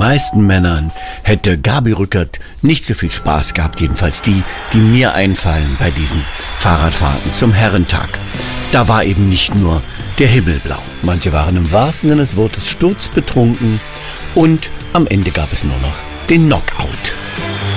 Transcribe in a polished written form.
meisten Männern hätte Gabi Rückert nicht so viel Spaß gehabt, jedenfalls die mir einfallen bei diesen Fahrradfahrten zum Herrentag. Da war eben nicht nur der Himmel blau. Manche waren im wahrsten Sinne des Wortes sturzbetrunken und am Ende gab es nur noch den Knockout.